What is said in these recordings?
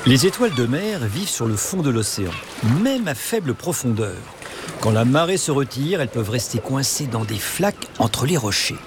Les étoiles de mer vivent sur le fond de l'océan, même à faible profondeur. Quand la marée se retire, elles peuvent rester coincées dans des flaques entre les rochers.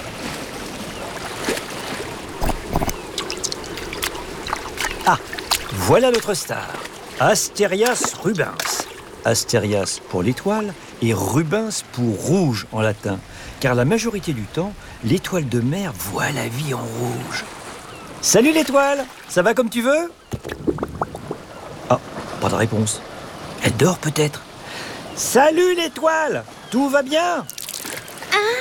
Ah, voilà notre star, Asterias rubens. Asterias pour l'étoile et rubens pour rouge en latin, car la majorité du temps, l'étoile de mer voit la vie en rouge. Salut l'étoile, ça va comme tu veux ? Ah, pas de réponse. Elle dort peut-être. Salut l'étoile, tout va bien ? Quoi ?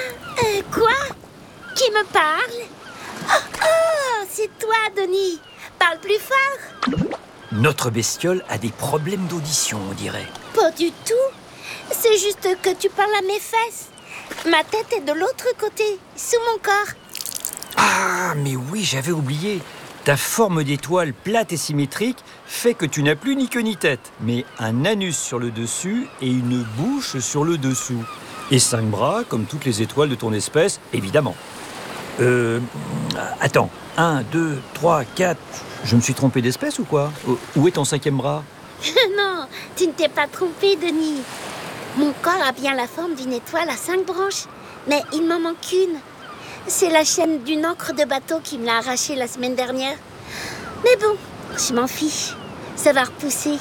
Qui me parle ? Oh, c'est toi, Denis. Parle plus fort. Notre bestiole a des problèmes d'audition, on dirait. Pas du tout. C'est juste que tu parles à mes fesses. Ma tête est de l'autre côté, sous mon corps. Ah, mais oui, j'avais oublié. Ta forme d'étoile plate et symétrique fait que tu n'as plus ni queue ni tête, mais un anus sur le dessus et une bouche sur le dessous. Et 5 bras, comme toutes les étoiles de ton espèce, évidemment. Attends, 1, 2, 3, 4... Je me suis trompé d'espèce ou quoi ? Où est ton 5e bras ? Non, tu ne t'es pas trompé, Denis. Mon corps a bien la forme d'une étoile à 5 branches, mais il m'en manque une. C'est la chaîne d'une ancre de bateau qui me l'a arrachée la semaine dernière. Mais bon, je m'en fiche. Ça va repousser.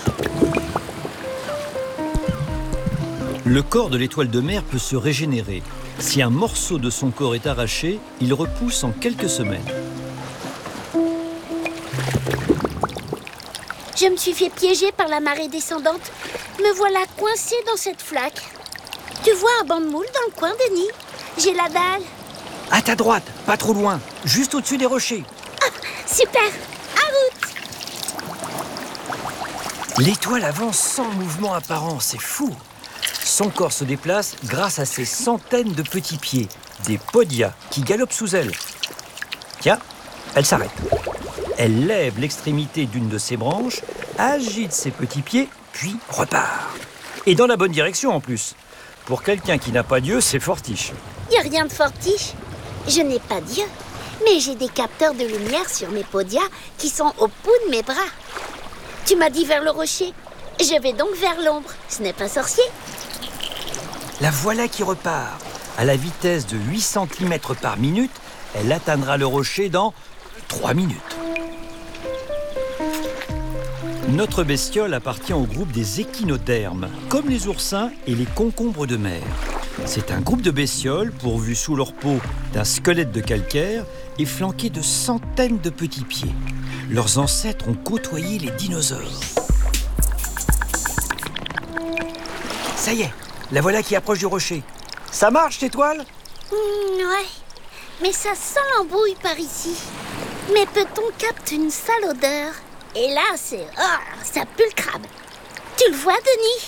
Le corps de l'étoile de mer peut se régénérer. Si un morceau de son corps est arraché, il repousse en quelques semaines. Je me suis fait piéger par la marée descendante. Me voilà coincée dans cette flaque. Tu vois un banc de moule dans le coin, Denis ? J'ai la dalle. À ta droite, pas trop loin, juste au-dessus des rochers. Ah, super, à route. L'étoile avance sans mouvement apparent, c'est fou. Son corps se déplace grâce à ses centaines de petits pieds, des podia qui galopent sous elle. Tiens, elle s'arrête. Elle lève l'extrémité d'une de ses branches, agite ses petits pieds, puis repart. Et dans la bonne direction en plus. Pour quelqu'un qui n'a pas d'yeux, c'est fortiche. Il n'y a rien de fortiche. Je n'ai pas d'yeux, mais j'ai des capteurs de lumière sur mes podias qui sont au bout de mes bras. Tu m'as dit vers le rocher. Je vais donc vers l'ombre. Ce n'est pas sorcier. La voilà qui repart. À la vitesse de 8 cm par minute, elle atteindra le rocher dans 3 minutes. Notre bestiole appartient au groupe des échinodermes, comme les oursins et les concombres de mer. C'est un groupe de bestioles pourvus sous leur peau d'un squelette de calcaire et flanqué de centaines de petits pieds. Leurs ancêtres ont côtoyé les dinosaures. Ça y est, la voilà qui approche du rocher. Ça marche, l'étoile ? Ouais, mais ça sent l'embrouille par ici. Mes petons captent une sale odeur. Et là, ça pue le crabe. Tu le vois, Denis ?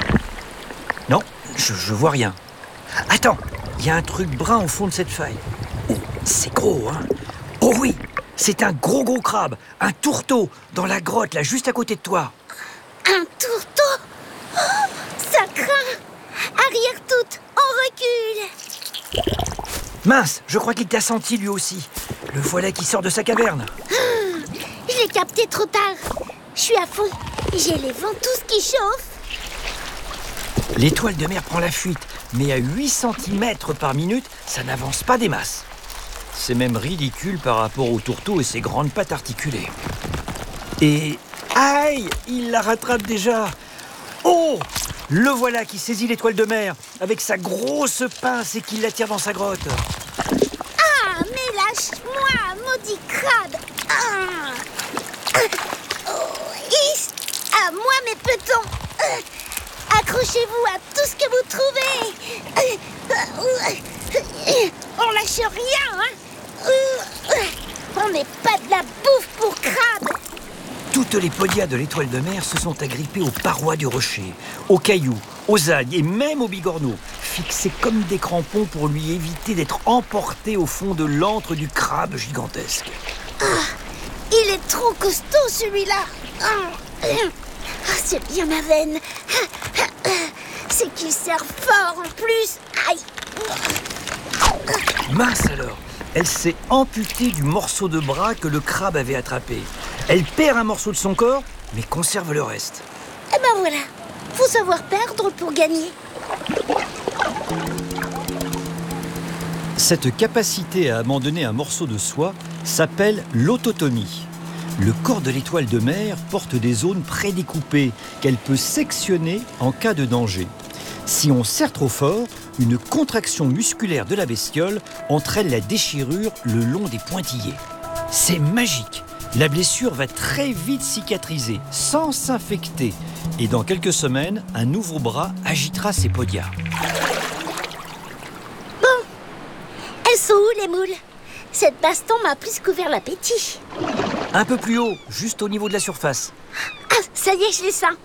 Non, je vois rien. Attends, il y a un truc brun au fond de cette faille. Oh, c'est gros, hein ? Oh oui, c'est un gros crabe, un tourteau, dans la grotte, là, juste à côté de toi. Un tourteau ? Oh, ça craint ! Arrière toute, on recule. Mince, je crois qu'il t'a senti lui aussi. Le voilà qui sort de sa caverne. Je l'ai capté trop tard. Je suis à fond. J'ai les ventouses qui chauffent. L'étoile de mer prend la fuite, mais à 8 cm par minute, ça n'avance pas des masses. C'est même ridicule par rapport au tourteau et ses grandes pattes articulées. Et... aïe, il la rattrape déjà. Oh, le voilà qui saisit l'étoile de mer avec sa grosse pince et qui l'attire dans sa grotte. Ah, mais lâche-moi, maudit crabe. À moi, mes petons. Accrochez-vous à tout ce que vous trouvez. On lâche rien, hein. On n'est pas de la bouffe pour crabe. Toutes les podias de l'étoile de mer se sont agrippées aux parois du rocher, aux cailloux, aux algues et même aux bigorneaux, fixés comme des crampons pour lui éviter d'être emporté au fond de l'antre du crabe gigantesque. Il est trop costaud, celui-là. C'est bien ma veine. C'est qu'il serre fort en plus. Aïe. Mince alors, elle s'est amputée du morceau de bras que le crabe avait attrapé. Elle perd un morceau de son corps, mais conserve le reste. Eh ben voilà, faut savoir perdre pour gagner. Cette capacité à abandonner un morceau de soi s'appelle l'autotomie. Le corps de l'étoile de mer porte des zones prédécoupées qu'elle peut sectionner en cas de danger. Si on serre trop fort, une contraction musculaire de la bestiole entraîne la déchirure le long des pointillés. C'est magique. La blessure va très vite cicatriser, sans s'infecter. Et dans quelques semaines, un nouveau bras agitera ses podias. Elles sont où les moules? Cette baston m'a plus couvert l'appétit. Un peu plus haut, juste au niveau de la surface. Ah, ça y est, je les sens.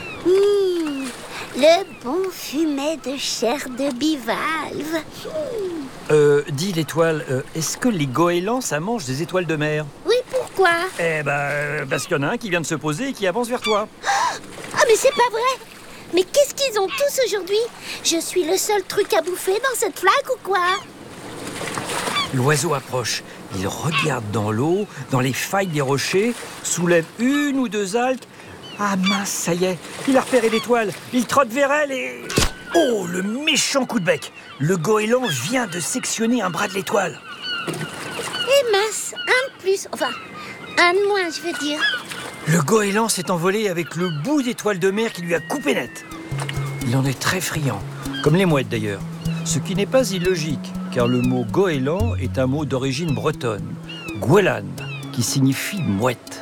Le bon fumet de chair de bivalve. Dis l'étoile, est-ce que les goélands, ça mange des étoiles de mer? Oui, pourquoi? Parce qu'il y en a un qui vient de se poser et qui avance vers toi. Ah, mais c'est pas vrai! Mais qu'est-ce qu'ils ont tous aujourd'hui? Je suis le seul truc à bouffer dans cette flaque ou quoi? L'oiseau approche. Il regarde dans l'eau, dans les failles des rochers, soulève une ou deux algues. Ah mince, ça y est, il a repéré l'étoile. Il trotte vers elle et... Oh, le méchant coup de bec! Le goéland vient de sectionner un bras de l'étoile. Et mince, un de plus, enfin, un de moins, je veux dire. Le goéland s'est envolé avec le bout d'étoile de mer qui lui a coupé net. Il en est très friand, comme les mouettes d'ailleurs. Ce qui n'est pas illogique, car le mot goéland est un mot d'origine bretonne, gwelan, qui signifie mouette.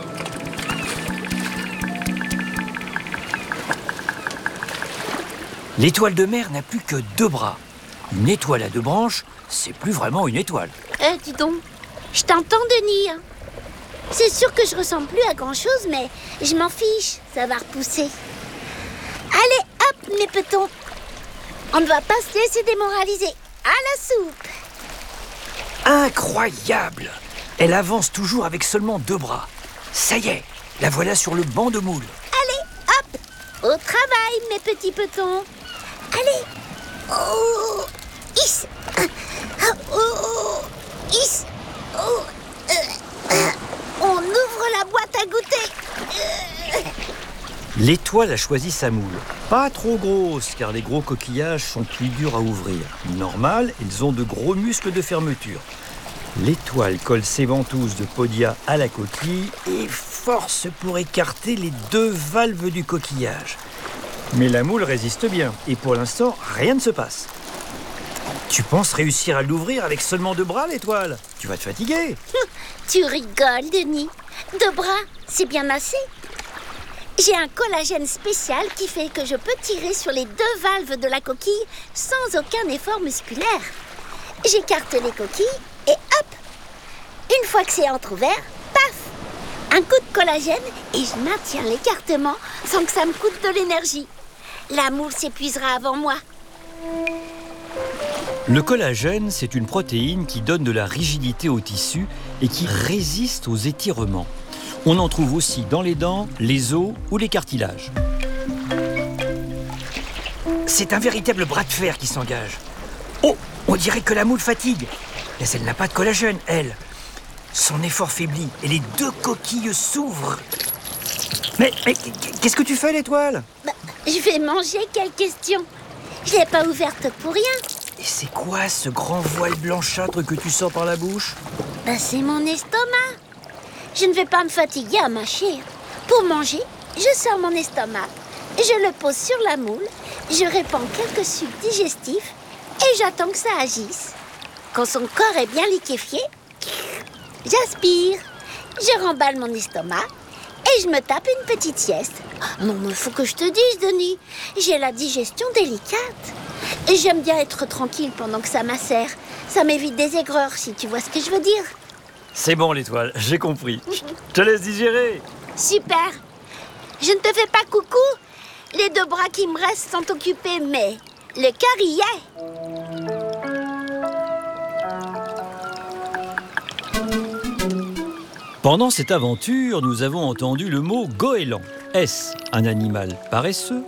L'étoile de mer n'a plus que 2 bras. Une étoile à 2 branches, c'est plus vraiment une étoile. Dis donc, je t'entends, Denis. Hein. C'est sûr que je ressemble plus à grand-chose, mais je m'en fiche, ça va repousser. Allez, hop, mes petons. On ne va pas se laisser démoraliser. À la soupe. Incroyable! Elle avance toujours avec seulement 2 bras. Ça y est, la voilà sur le banc de moule. Allez, hop, au travail, mes petits petons. Allez. Oh, is. Oh, is. Oh, on ouvre la boîte à goûter. L'étoile a choisi sa moule. Pas trop grosse, car les gros coquillages sont plus durs à ouvrir. Normal, ils ont de gros muscles de fermeture. L'étoile colle ses ventouses de podia à la coquille et force pour écarter les 2 valves du coquillage. Mais la moule résiste bien, et pour l'instant, rien ne se passe. Tu penses réussir à l'ouvrir avec seulement 2 bras, l'étoile? Tu vas te fatiguer. Tu rigoles, Denis. 2 bras, c'est bien assez. J'ai un collagène spécial qui fait que je peux tirer sur les 2 valves de la coquille sans aucun effort musculaire. J'écarte les coquilles et hop! Une fois que c'est entrouvert, paf! Un coup de collagène et je maintiens l'écartement sans que ça me coûte de l'énergie. La moule s'épuisera avant moi. Le collagène, c'est une protéine qui donne de la rigidité au tissu et qui résiste aux étirements. On en trouve aussi dans les dents, les os ou les cartilages. C'est un véritable bras de fer qui s'engage. Oh, on dirait que la moule fatigue. Mais elle n'a pas de collagène, elle. Son effort faiblit et les 2 coquilles s'ouvrent. Mais qu'est-ce que tu fais, l'étoile? Je vais manger, quelle question? Je l'ai pas ouverte pour rien. Et c'est quoi ce grand voile blanchâtre que tu sors par la bouche? C'est mon estomac. Je ne vais pas me fatiguer à mâcher. Pour manger, je sors mon estomac, je le pose sur la moule, je répands quelques sucs digestifs et j'attends que ça agisse. Quand son corps est bien liquéfié, j'aspire, je remballe mon estomac et je me tape une petite sieste. Non, mais faut que je te dise, Denis, j'ai la digestion délicate. Et j'aime bien être tranquille pendant que ça macère. Ça m'évite des aigreurs, si tu vois ce que je veux dire. C'est bon, l'étoile, j'ai compris. Je te laisse digérer. Super. Je ne te fais pas coucou. Les 2 bras qui me restent sont occupés, mais le cœur y est. Pendant cette aventure, nous avons entendu le mot goéland. Est-ce un animal paresseux?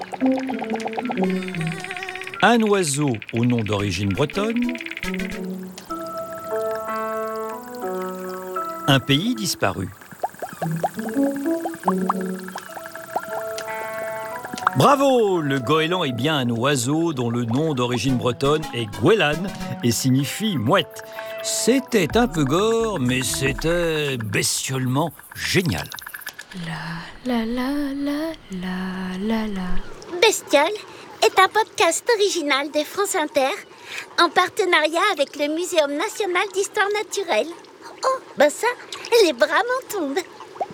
Un oiseau au nom d'origine bretonne? Un pays disparu? Bravo! Le goéland est bien un oiseau dont le nom d'origine bretonne est Gwelan et signifie mouette. C'était un peu gore, mais c'était bestiolement génial. La la la la la la la. Bestiole est un podcast original de France Inter en partenariat avec le Muséum national d'histoire naturelle. Oh, ben ça, les bras m'en tombent.